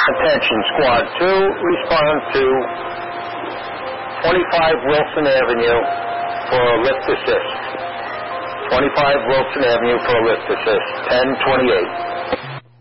Attention, Squad 2, respond to 25 Wilson Avenue for a lift assist. 25 Wilson Avenue for a lift assist, 1028.